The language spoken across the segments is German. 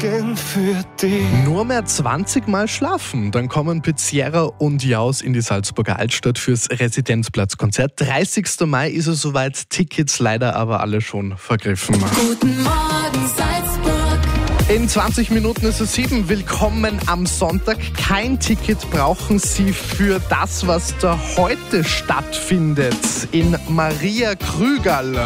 für dich. Nur mehr 20 Mal schlafen, dann kommen Pizzerra und Jaus in die Salzburger Altstadt fürs Residenzplatzkonzert. 30. Mai ist es soweit, Tickets leider aber alle schon vergriffen. Guten Morgen Salzburg. In 20 Minuten ist es 7. Willkommen am Sonntag. Kein Ticket brauchen Sie für das, was da heute stattfindet in Maria Krügerl.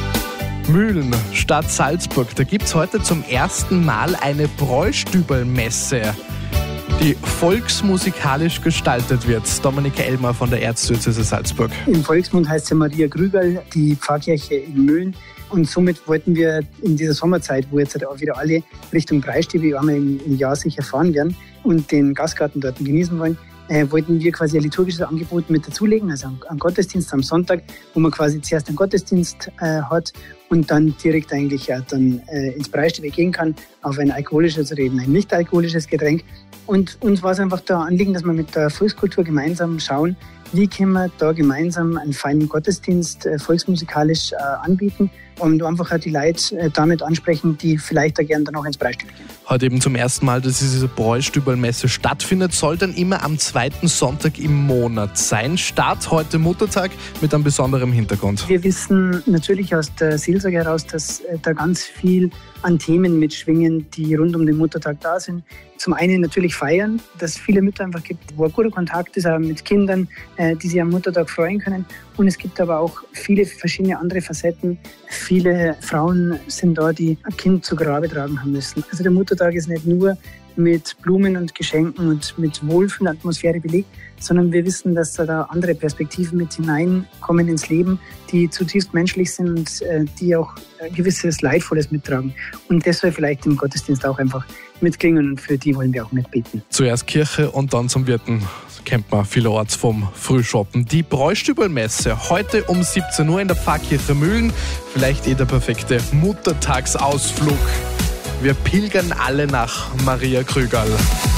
Mühlen, Stadt Salzburg. Da gibt es heute zum ersten Mal eine Bräustübelmesse, die volksmusikalisch gestaltet wird. Dominik Elmer von der Erzdiözese Salzburg. Im Volksmund heißt sie Maria Krügerl, die Pfarrkirche in Mühlen. Und somit wollten wir in dieser Sommerzeit, wo jetzt auch wieder alle Richtung Bräustübe einmal im Jahr sicher fahren werden und den Gastgarten dort genießen wollen, wollten wir quasi ein liturgisches Angebot mit dazulegen, also einen Gottesdienst am Sonntag, wo man quasi zuerst einen Gottesdienst hat und dann direkt eigentlich dann ins Bräustübe gehen kann, auf ein alkoholisches oder eben ein nicht alkoholisches Getränk. Und uns war es einfach da Anliegen, dass wir mit der Volkskultur gemeinsam schauen, wie können wir da gemeinsam einen feinen Gottesdienst volksmusikalisch anbieten und einfach auch die Leute damit ansprechen, die vielleicht da gerne dann auch ins Bräustübe gehen. Heute eben zum ersten Mal, dass diese Bräustübelmesse stattfindet, soll dann immer am zweiten Sonntag im Monat sein. Start heute Muttertag mit einem besonderen Hintergrund. Wir wissen natürlich aus der Seelsorge heraus, dass da ganz viel an Themen mitschwingen, die rund um den Muttertag da sind. Zum einen natürlich feiern, dass es viele Mütter einfach gibt, wo ein guter Kontakt ist, auch mit Kindern, die sich am Muttertag freuen können. Und es gibt aber auch viele verschiedene andere Facetten. Viele Frauen sind da, die ein Kind zu Grabe tragen haben müssen. Also der Muttertag ist nicht nur mit Blumen und Geschenken und mit Wohlfühlatmosphäre belegt, sondern wir wissen, dass da andere Perspektiven mit hineinkommen ins Leben, die zutiefst menschlich sind und die auch gewisses Leidvolles mittragen. Und das soll vielleicht im Gottesdienst auch einfach mitklingen und für die wollen wir auch mitbeten. Zuerst Kirche und dann zum Wirten. Das kennt man vielerorts vom Frühschoppen. Die Bräustübelmesse heute um 17 Uhr in der Pfarrkirche Mühlen. Vielleicht der perfekte Muttertagsausflug. Wir pilgern alle nach Maria Krügerl.